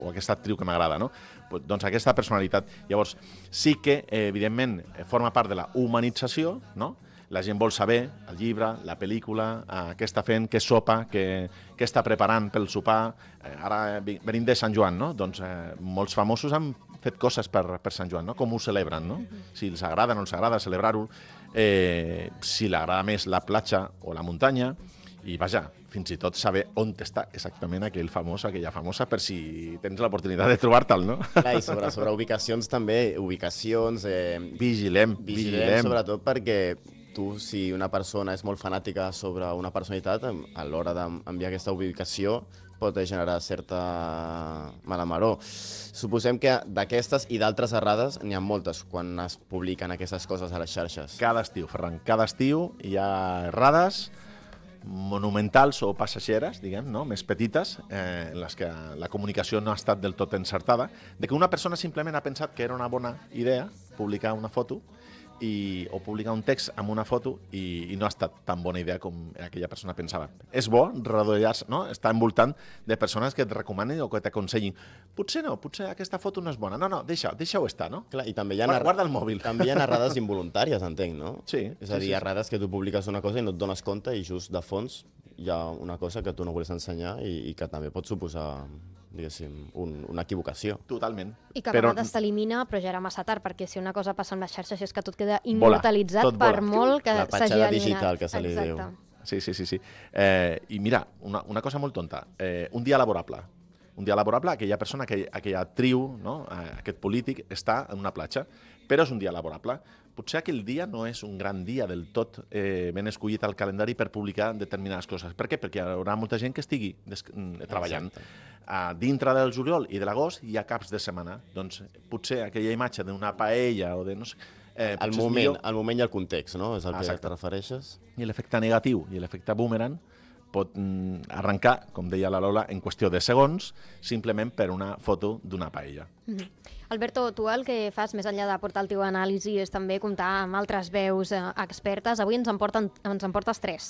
o aquesta actriu que m'agrada, no? Doncs aquesta personalitat. Llavors, sí que, evidentment, forma part de la humanització, no? La gent vol saber el llibre, la pel·lícula, què està fent, què sopa, què està preparant pel sopar. Ara venim de Sant Joan, no? Doncs molts famosos han fet coses per Sant Joan, no? Com ho celebren, no? Si els agrada o no els agrada celebrar-ho, si li agrada més la platja o la muntanya, i vaja, fins i tot saber on està exactament aquell famós, aquella famosa, per si tens l'oportunitat de trobar-te'l, no? Clar, i sobre ubicacions també, ubicacions... Vigilem. Sobretot perquè tu, si una persona és molt fanàtica sobre una personalitat, a l'hora d'enviar aquesta ubicació pot generar certa mala maror. Suposem que d'aquestes i d'altres errades n'hi ha moltes quan es publiquen aquestes coses a les xarxes. Cada estiu, Ferran, cada estiu hi ha errades monumentals o passageres, diguem, no? Més petites, en les que la comunicació no ha estat del tot encertada, de que una persona simplement ha pensat que era una bona idea publicar una foto o publicar un text amb una foto i no ha estat tan bona idea com aquella persona pensava. És bo rodollar-se, no? Estar envoltant de persones que et recomanen o que t'aconsellin. Potser no, potser aquesta foto no és bona. No, deixa-ho estar, no? Clar, i també hi ha guarda el mòbil. També hi ha errades involuntàries, entenc, no? Sí. És a dir, errades que tu publiques una cosa i no et dones compte i just de fons hi ha una cosa que tu no vols ensenyar i que també pot suposar, diguéssim, una equivocació. Totalment. I que a vegades s'elimina, però ja era massa tard, perquè si una cosa passa amb les xarxes és que tot queda immortalitzat per molt que s'hagi eliminat. La petjada digital, que se li diu. Sí. I mira, una cosa molt tonta. Un dia laborable. Aquella persona, aquella actriu, no? Aquest polític, està en una platja, però és un dia laborable. Potser aquell dia no és un gran dia del tot ben escollit al calendari per publicar determinades coses. Per què? Perquè hi haurà molta gent que estigui treballant. Dintre del juliol i de l'agost hi ha caps de setmana. Doncs potser aquella imatge d'una paella o de no sé... El moment i el context, no? És el que te refereixes? I l'efecte negatiu i l'efecte boomerang pot arrencar, com deia la Lola, en qüestió de segons, simplement per una foto d'una paella. Alberto, tu el que fas, més enllà de portar el teu anàlisi, és també comptar amb altres veus expertes. Avui ens en portes 3.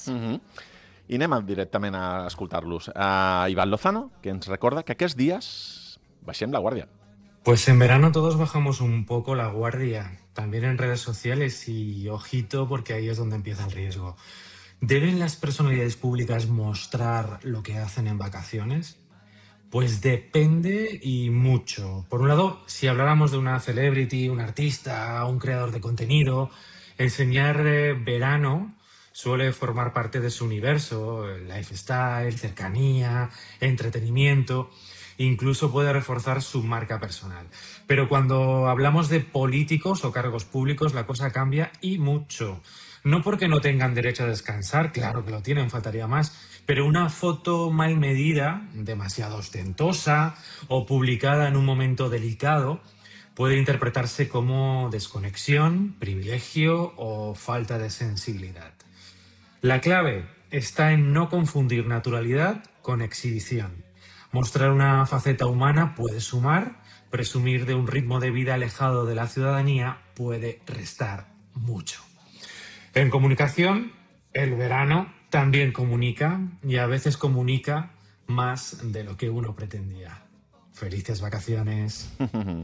I anem directament a escoltar-los. Iván Lozano, que ens recorda que aquests dies baixem la guàrdia. Pues en verano todos bajamos un poco la guardia, también en redes sociales, y ojito porque ahí es donde empieza el riesgo. ¿Deben las personalidades públicas mostrar lo que hacen en vacaciones? Pues depende y mucho. Por un lado, si habláramos de una celebrity, un artista, un creador de contenido, enseñar verano suele formar parte de su universo, lifestyle, cercanía, entretenimiento, incluso puede reforzar su marca personal. Pero cuando hablamos de políticos o cargos públicos, la cosa cambia y mucho. No porque no tengan derecho a descansar, claro que lo tienen, faltaría más, pero una foto mal medida, demasiado ostentosa o publicada en un momento delicado puede interpretarse como desconexión, privilegio o falta de sensibilidad. La clave está en no confundir naturalidad con exhibición. Mostrar una faceta humana puede sumar, presumir de un ritmo de vida alejado de la ciudadanía puede restar mucho. En comunicación, el verano también comunica y a veces comunica más de lo que uno pretendía. Felices vacaciones.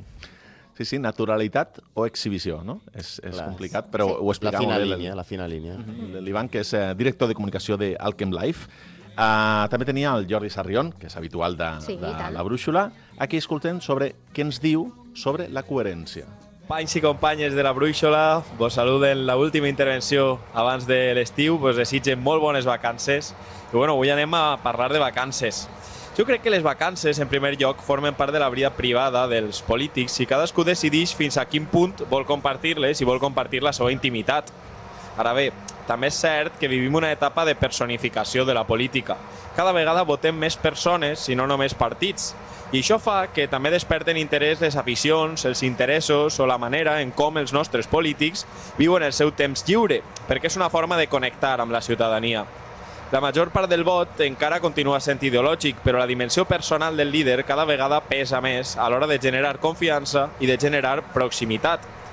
Sí, naturalitat o exhibició, no? És complicat, però ho explica molt bé. La fina línia. L'Ivan, que és director de comunicació d'Alchem Life. També tenia el Jordi Sarrión, que és habitual de la Brúixola. Aquí escoltem sobre què ens diu sobre la coherència. Companys i companyes de la Brúixola, vos saluden l'última intervenció abans de l'estiu, vos desitgen molt bones vacances. I avui anem a parlar de vacances. Jo crec que les vacances, en primer lloc, formen part de la vida privada dels polítics i cadascú decideix fins a quin punt vol compartir-les i vol compartir la seva intimitat. Ara bé, també és cert que vivim una etapa de personificació de la política. Cada vegada votem més persones i no només partits. I això fa que també desperten interès les aficions, els interessos o la manera en com els nostres polítics viuen el seu temps lliure, perquè és una forma de connectar amb la ciutadania. La major part del vot encara continua sent ideològic, però la dimensió personal del líder cada vegada pesa més a l'hora de generar confiança i de generar proximitat.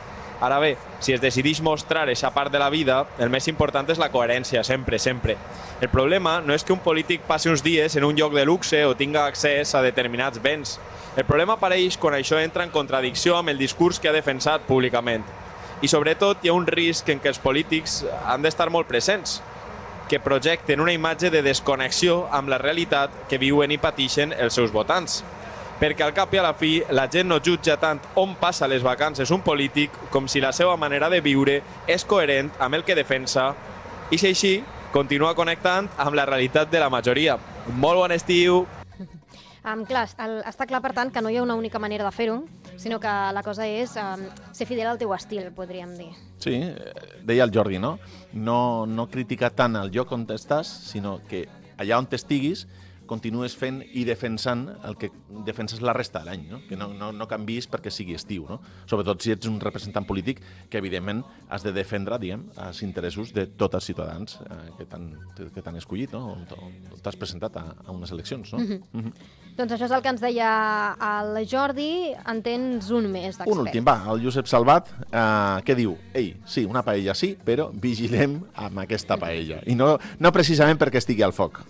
Ara bé, si es decideix mostrar aquesta part de la vida, el més important és la coherència, sempre, sempre. El problema no és que un polític passi uns dies en un lloc de luxe o tinga accés a determinats béns. El problema apareix quan això entra en contradicció amb el discurs que ha defensat públicament. I sobretot hi ha un risc en què els polítics han d'estar molt presents, que projecten una imatge de desconnexió amb la realitat que viuen i pateixen els seus votants. Perquè al cap i a la fi la gent no jutja tant on passa les vacances un polític com si la seva manera de viure és coherent amb el que defensa i si així continua connectant amb la realitat de la majoria. Molt bon estiu! Clar, està clar, per tant, que no hi ha una única manera de fer-ho, sinó que la cosa és ser fidel al teu estil, podríem dir. Sí, deia el Jordi, no? No criticar tant el lloc on estàs, sinó que allà on estiguis continues fent i defensant el que defenses la resta de l'any, no? Que no canviïs perquè sigui estiu, no? Sobretot si ets un representant polític que, evidentment, has de defendre, diguem, els interessos de tots els ciutadans que t'han escollit, no? On t'has presentat a unes eleccions, no? Doncs això és el que ens deia el Jordi. En tens un més d'expert. Un últim, va, el Josep Salvat, què diu? Ei, sí, una paella sí, però vigilem amb aquesta paella. I no precisament perquè estigui al foc.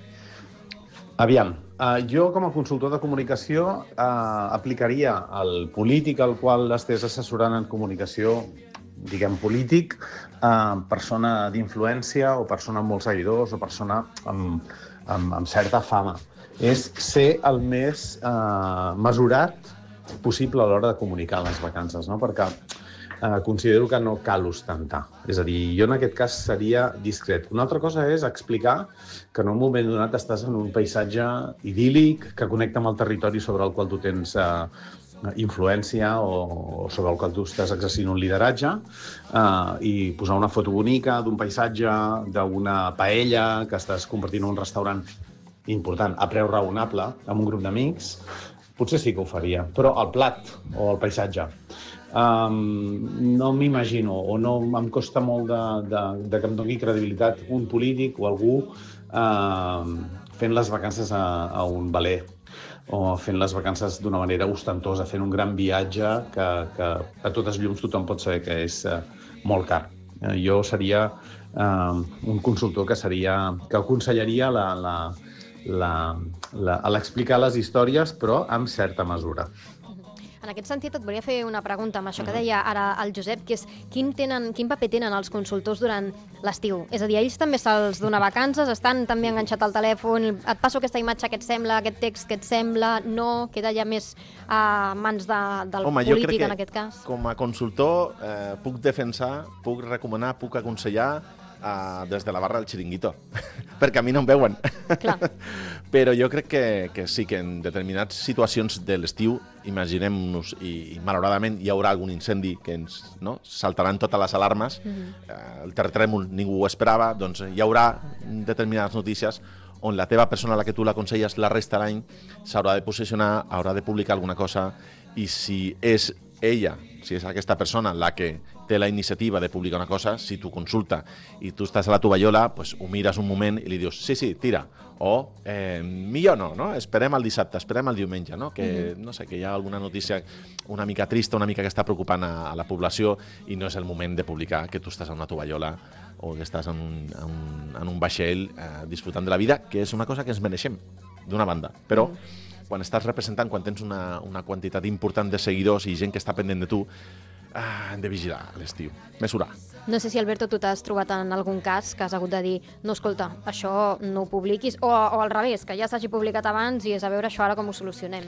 Aviam, jo com a consultor de comunicació aplicaria al polític al qual estàs assessorant en comunicació, diguem polític, persona d'influència o persona amb molts seguidors o persona amb certa fama. És ser el més mesurat possible a l'hora de comunicar les vacances, no? Perquè considero que no cal ostentar. És a dir, jo en aquest cas seria discret. Una altra cosa és explicar que en un moment donat estàs en un paisatge idíl·lic que connecta amb el territori sobre el qual tu tens influència o sobre el qual tu estàs exercint un lideratge i posar una foto bonica d'un paisatge, d'una paella que estàs compartint en un restaurant important a preu raonable amb un grup d'amics, potser sí que ho faria. Però el plat o el paisatge no m'imagino o no em costa molt de que em doni credibilitat un polític o algú fent les vacances a un veler o fent les vacances d'una manera ostentosa, fent un gran viatge que a totes llums tothom pot saber que és molt car. Jo seria un consultor que aconsellaria l'explicar les històries, però amb certa mesura. En aquest sentit, et volia fer una pregunta amb això que deia ara el Josep, que és quin paper tenen els consultors durant l'estiu? És a dir, ells també se'ls dona vacances, estan també enganxats al telèfon, et passo aquesta imatge que et sembla, aquest text que et sembla, no? Queda ja més a mans del polític en aquest cas? Com a consultor puc defensar, puc recomanar, puc aconsellar des de la barra del xiringuito, perquè a mi no em veuen. Clar. Però jo crec que sí que en determinades situacions de l'estiu, imaginem-nos, i malauradament hi haurà algun incendi que ens saltaran totes les alarmes, el terratrèmol ningú ho esperava, doncs hi haurà determinades notícies on la teva persona a la que tu l'aconselles la resta de l'any s'haurà de posicionar, haurà de publicar alguna cosa, i si és ella, si és aquesta persona la que té la iniciativa de publicar una cosa, si tu consulta i tu estàs a la tovallola, pues ho mires un moment i li dius, sí, tira, o millor no? Esperem el dissabte, esperem el diumenge, no? Que, no sé, que hi ha alguna notícia una mica trista, una mica que està preocupant a la població i no és el moment de publicar que tu estàs a una tovallola o que estàs en un vaixell disfrutant de la vida, que és una cosa que ens mereixem, d'una banda. Però quan estàs representant, quan tens una quantitat important de seguidors i gent que està pendent de tu, hem de vigilar a l'estiu, mesurar. No sé si, Alberto, tu t'has trobat en algun cas que has hagut de dir no, escolta, això no ho publiquis, o al revés, que ja s'hagi publicat abans i és a veure això ara com ho solucionem.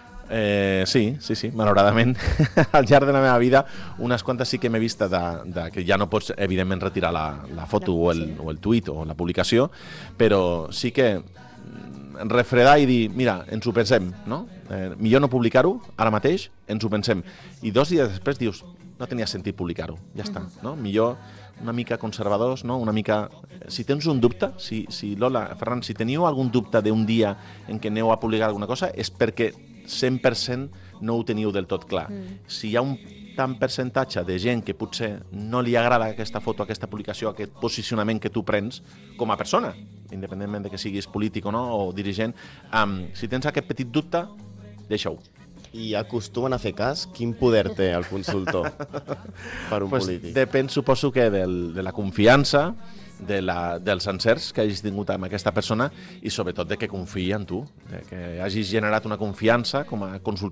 Sí, malauradament, al llarg de la meva vida, unes quantes sí que m'he vist que ja no pots, evidentment, retirar la foto o el tuit o la publicació, però sí que refredar i dir, mira, ens ho pensem, no? Millor no publicar-ho ara mateix, ens ho pensem. I 2 dies després dius, no tenia sentit publicar-ho, ja està, no? Millor una mica conservadors, no? Una mica... Si tens un dubte, si Lola, Ferran, si teniu algun dubte d'un dia en què aneu a publicar alguna cosa, és perquè 100% no ho teniu del tot clar. Si hi ha un tant percentatge de gent que potser no li agrada aquesta foto, aquesta publicació, aquest posicionament que tu prens com a persona, independentment de que siguis polític o no, o dirigent, si tens aquest petit dubte, deixa-ho. i acostumen a fer cas, quin poder té el consultor per un polític? Depèn, suposo que de la confiança, dels encerts que hagis tingut amb aquesta persona i sobretot de que confiï en tu, de que hagis generat una confiança com a consultor